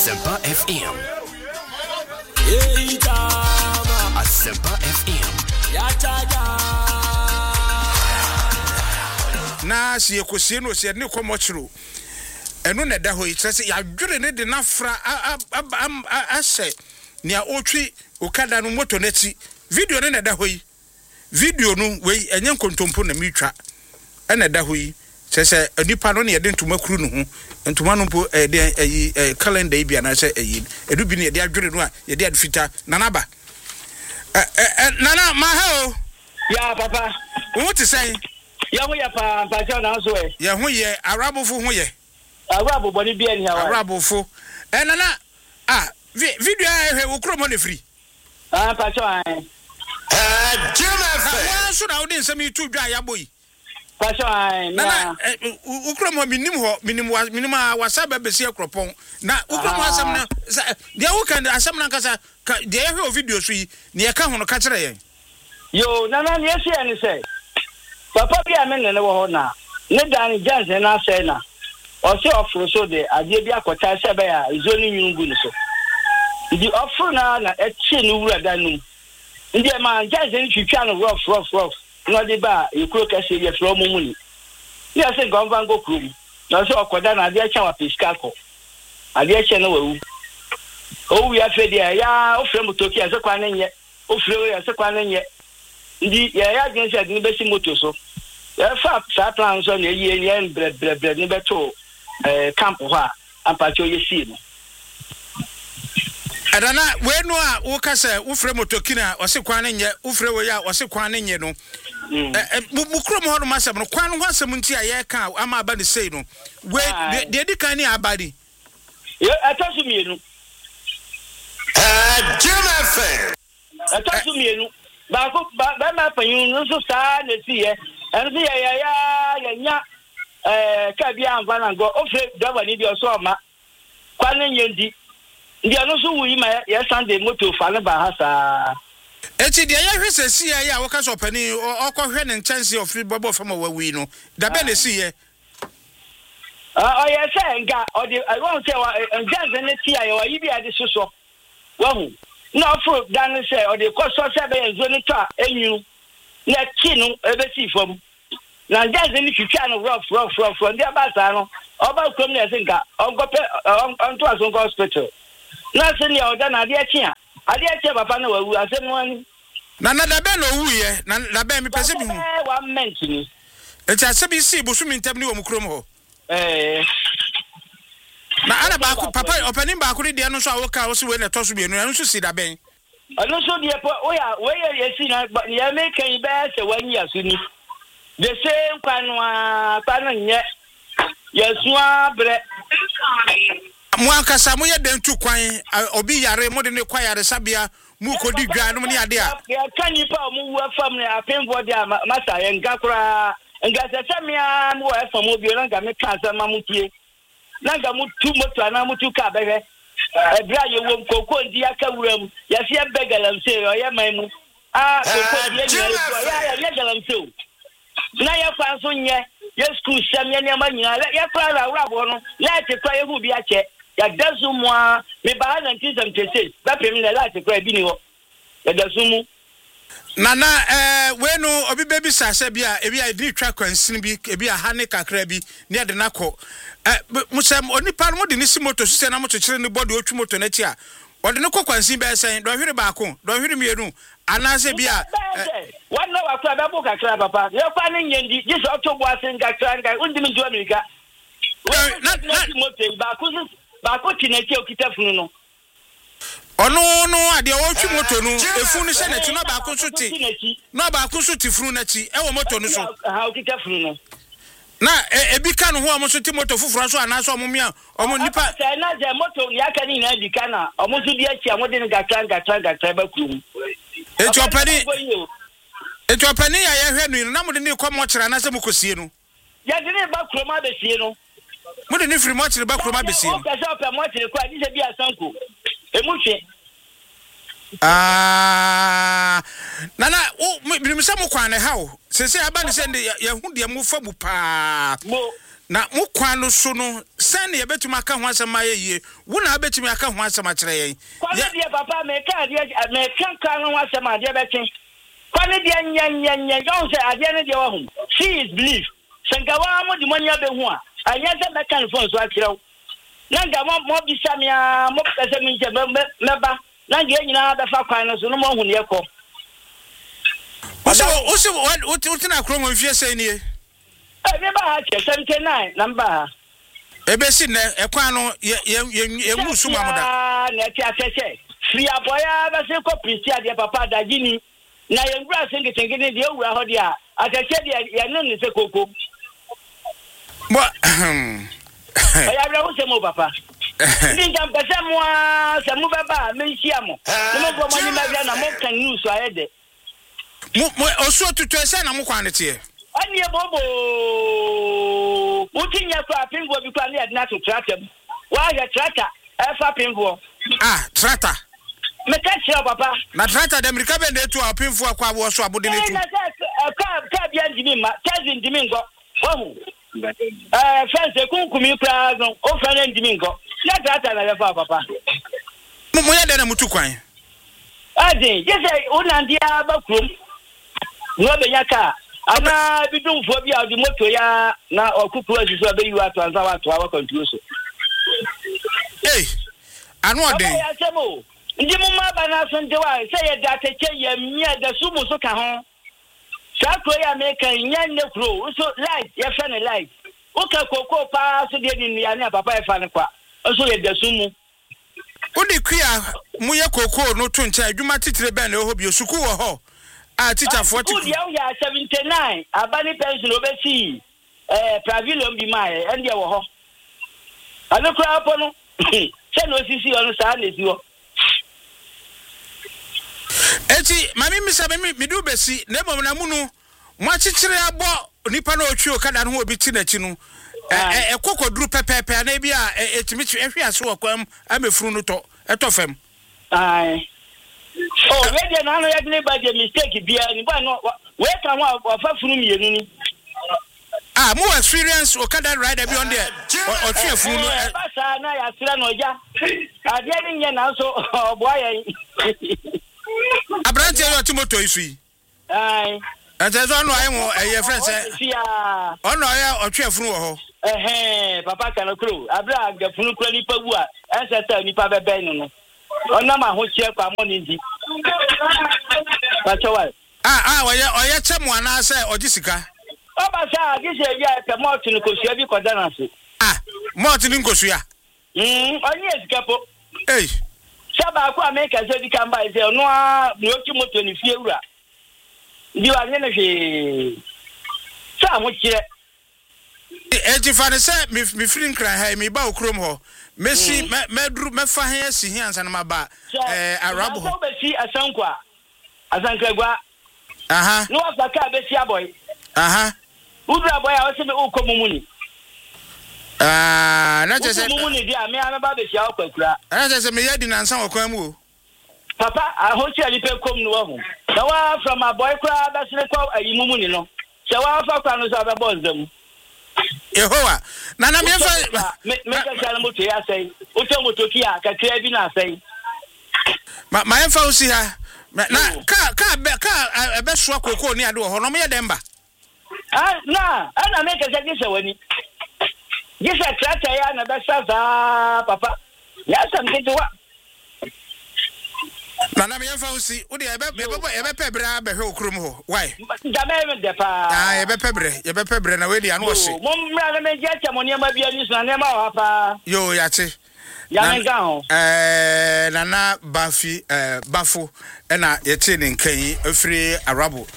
Asempa FM. Asempa FM. Na si ekosie no se ne komochiro eno na da ho yitrese ya dwere ne de nafra ase nia otwi okada no moto nati video ne na da ho yi video no we enye nkontompo na mitwa ena da ho yi sese anipa no ne ye de ntoma kuru no ho ntoma no po de calendar bia na se edu bi ne de adwere no a ye de adfita nanaba nana ma ha o ya papa wo ti say ya ho ya pa jo na so e ya ho ye arabofo ho ye arabo boni bia ni hawa arabofo nana video he ukromo ne free pa jo an wa so na wodi nsem itu dwa ya boyi pa jo an nana ukromo minim wasaba besi akropon na ukromo asem na dia wo kan asem na kasa dia ya he video so yi ne ya ka ho no ka kire yen yo nana ne ese ani say papa bi amene ne wo ho na ne dan janse na say na o se ofro so de ade bi akota se be ya izoni nyungu ni so di ofro na eche no wura dan no ndi e ma janse ni twitwa no rough no de ba ekuro kase ye fro mu ni ya se gonvan go kuro na so okoda na ade eche wa piskako ade eche no wawu o wi afe de ya ofre motoki ya se kwa ne nye ofre ya se kwa ne nye ndi ya gense adini besi moto so ya fa sa plan so na ye bre ni beto camp ho a ampacho ye si no adana we no a wo kasa wo frɛ motokina ɔse kwan ne nye wo frɛ wo ya ɔse kwan ne nye no mu krom ho no masɛm no kwan ho asɛm nti a ye ka ama aba ne sei no we de di kan ni abadi ye atasu mienu Jimmy atasu mienu ba ma panyu no so sa na si ye enzi ya nya ka bia anfa na go ofre driver ni bi oso ma kwane nyendi ndi ano so wuyi ma ya Sunday moto fa ne ba ha sa eti dia ya hwese si ya wo kasa opani okɔhwɛ ne chance of free bobo fama wawi no da be ne si ye ya say nga o de I want say chance ne ti ya wa yi bi ade soso wa hu na ofro dan say o de koso say be enzo ni ta enyu na ki no ebe si fam na chance ni twitwa no rough ndi abasa no oba kom na say nga ongope onto asongo hospital na se ni oda na ade eche papa na wawu asem no ani na da be no wu ye na be mi pese bi hu 1 month ni eti asebi si busumi ntam ni wo mukrom ho na ana ba ku papa opani ba ku de no so awoka wo se we na toso bi no so si da ben ano so de po we ye si na ya me kan be se wani asu ni the same kwanu nye yesua bre mo akasa mo ye dentu kwan obi yare mo de ne kwa yare sabia mu kodi dwa no ne ade a ya kanipa mo wu afam ne apembo de masa ye nga kura nga sesamia mo afam obi na nga me kansa ma mutie na nga mutu moto na mutu ka bebe ebra ye wo kokko ndi aka wuram ya se begalamse o ye maimu kokko ndi ya galamse na ya kwanso nye ya school samia ne ma nyina ya kra la bo no la te kwa ye hu bi ache ya dazu mwa me ba 1976 ba pem na la te kwa bi ni ho ya dazu mu nana we no obi baby sase bia ebi a di twa kwansin bi ebi a ha ne kakra bi ne de nakọ musem onipa no de ni si moto sise na moto kire ni body otwu moto na ti a ode ne kokwansin be sen do hwere ba ko do hwere mienu anase bia wanna wa kwa ba boka kra papa ye kwa ne nyendi jiso otobo asen kakra ngai undimi ndu amerika na moto ba ko tineti okita funu no ono no ade otwu moto no efu no se na ti no ba ko so ti funu na ti e wo moto no so ha okita funu no na ebi ka no ho omo so ti moto fufuro so anaso omo mia omo nipa na je moto ya ka ni na di kana omo so di achi amode ne gatra ba kurum etu opani ya ye hwe no na mode ne ko mo kira na se mukosie no ya de ne ba kurum abesie no mode ne free mo kira ba kurum abesie no o ka se opa mo kira ko adi se bi asanko emuhwe nana o birimsa mo kwan ne hawo sese aba ne se ya hu de mo fa bu pa na mo kwan no so no sane yebetumi aka ho asema ye wo na abetumi aka ho asema kire yen kwani de papa me ka kan ho asema de beti kwani de nya yon se ade ne de wa hu she is believe sangawa mo di monya be hu a anya se be kan phone so akire nanga mo bi samia mo pese mi je meba nanga nyina be fa kwan no so no mo hu ne ekọ What's na krom mfie say ni e ba ha che 79 number ebe si na ekwan no ye musu mamoda na ti asese free aboya ba se ko prisia de papa da gini na ye ngura sengete de ewura ho de a atese de ye no ni se koko mo ya bra wo se mo papa ndi ngam pese mo se mo baba me hia mo mo go mo ni ma bia na mo kan news ayede mo oso tutu ese na mo kwan ne tie ani e bobo utinya kwa pingo bi kwa ni adna to tractor wa ya tractor e fa pingo tractor me ka chia papa na tractor de America be de to apinfo akwa wo so abode ne tu ka bia ndimi ma kazi ndimi ngo wahu fence kunkumi kwa no o fa na ndimi ngo na tractor na le fa papa mo ya de na mutu kwan ade jese unandia bakrum no be nyaka ana bidumfo bia odi moto ya na okuku asiso be yiwa to anza wa to wa control so anu odin ya semo ndi mu ma bana so ndi wa se ye da teke ye mia da sumu so ka ho sa ko ya me kan nya ne kro so light ye fa ne light o ka koko pa so de ni ya ne papa ye fa ne kwa so ye da sumu odi kwia mu ye koko no to ncha adwuma titire be na ho bi osuku wo ho teacher 40 good ya 79 abani pension obesi pavilion bi mai ende wo ho anokra apo no se no sisi ono sa na esi ho eti mami misa me du besi na bom na munu mo akikire abo nipa na otwi okada no obi ti na chi no ekokoduru pepepe na bi a etimichi ehwe ase wo kwam amefuru no to etofem ai we na no yadne ba de mistake bia ni ba no we kan wa fa furu mi yenu ni more experience okada rider be on there or furu no ba sa na ya sira no ja ade ni nya na so obo ayen abrante yo timoto isu yi entezo no ayen wo eye friends ono ya otwe furu wo ho papa kan kro abra ga furu kro ni pagu a ense ni pa bebe no ona ma ho chie kwa mo ni ndi pachowa oye chemu ana se ogisika oba sa gise bia pe mo tunu ko sia bi koda na se mo tunu ko sia oni esika po saba kwa America se di kamba ise no a no ki moto ni fie wura ndi wa ne hwe sa mo chie fane se mi free nkran ha mi ba okrom ho mesi medru mefa han asi hi ansa na maba arabo so be si asankwa no wa ka be si aboy udra boy a o se me o komumu ni na jese komumu ni dia me ame ba be si akwakura na jese me yadi na ansa okwan mu o papa a ho chi ali pe kom no ho na wa from a boy kura ba se ko ayimumu ni no se wa fa kwa no so ba boss dem Yehowa na me fa me ka sala moto ya sai o te moto kia ka kra bi na sai ma fa usi ha na ka be so akoko ni ade ho no me ye demba na ana me ka se wani gisa trata ya na ba sa papa ya sam ke wa na me fa usi udi ebe pebra be hwe okrum ho why da me de pa ebe pebre na we di anu osi mo mra na me je chamoni ma bia ni so na ma ho pa yo ya che ya me ga ho nana bafi bafo na ye che ne nkan afiri arabo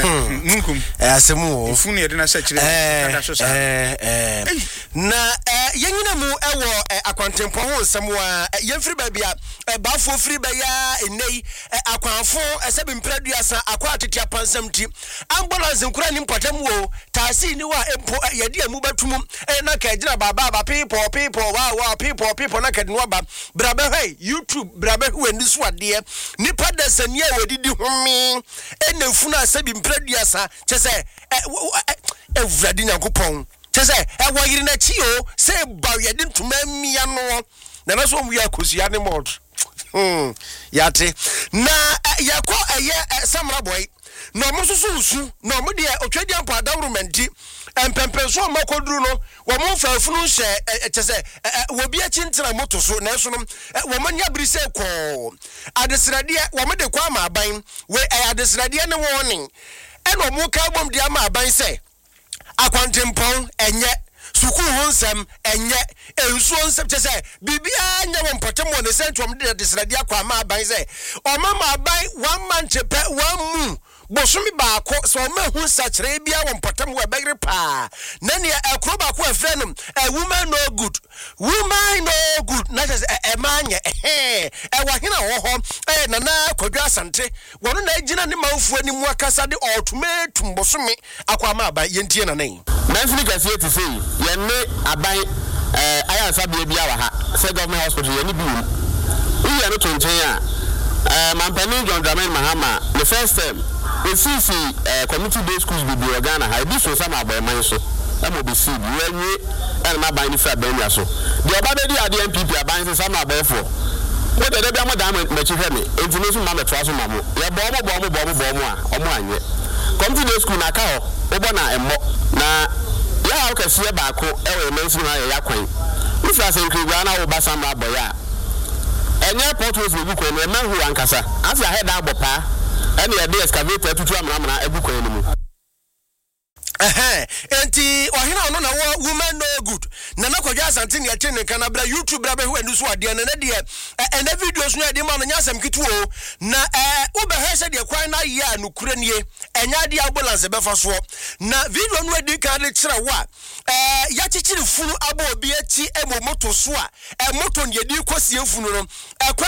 munkum asemu ofunu ye de na sa chire kada so sa na Yɛnyina mu ɛwɔ akwantempo ho nsɛm a yɛmfiri baabi a baafo firi bɛya enei akwanfo ɛsɛ bimpraduasa akwa atete apansam ti ambulance nkura ni mpatam wo taasi ni wa empo yɛde amu batum na ka gyina baba people wow people na ka de no ba brabe hey YouTube brabe hu ani so ade nipa da sania wadidi homi na funu asɛ bimpraduasa kyɛ sɛ Evurade Nyankopɔn kyɛ sɛ ɛwɔ yiri na chi o sɛ ba yɛde ntoma mia no na so mu ya kosua ne mod yate na yakɔ ɛyɛ Samra boy na mo so usu na mo de otwadi ampa adawromenti empempenso makoduru no wo mo fafunu hye kyɛ sɛ wo bi akyintena moto so na so no wo mo nya brise kɔ adesrade wo mo de kwa ma aban we adesrade ne warning ɛna mo ka bom de ama aban sɛ akwantempɔn enye suku ho nsɛm enye ensuo nsɛm kyɛ sɛ bibia nya wɔ mpɔtem wɔ ne sɛntwom de desrade akwa ma aban sɛ ɔmama aban 1 month pɛ 1 mu bosomi baako so ma hu sachire bia wɔ mpɔtem wɔ bɛgre pa na ne akro baako afrɛ no woman no good na kyɛ sɛ ma nya ɛwɔ hena wɔ hɔ na na kwadwa asante wɔno na agina ne manfo ani mu akasa de ultimatum bosomi akwa ma aban yentie na nan Nancy Garcia to say, Yene Abai, I answer baby ha, say government hospital, Yenny Boom. We are not on China. Mampani John Draman Mahama, the first time, we see community day schools will be Ghana. I do so some about my so. I will be seen, and my buying for Benya so. The Abadi are the MPP are buying some about for. What the Debia Madame Machihemi, information Mamma Trasu Mamu, ya bomb, Omanye. Community day school Nakao, Obana and Mo. Na ya o kase baako e we mensi na ya kwan if as nkigwana wo Samra boy a enye portals we buko no e manhu ankasa as ya head abopa e na de excavator tutu amramra e buko no mu enti ohina ono na wo woman no good na nakwadwa asante ne ate ne kana bra YouTube bra be hu anu so ade na de ene videos no de ma no nyasam kituo na wo be hese de kwan na ya no kura nie enya de ambulance be fa so na video no adi ka de kire wo ya chichiri funu abo obi achi moto so a moto ne di kosie funu no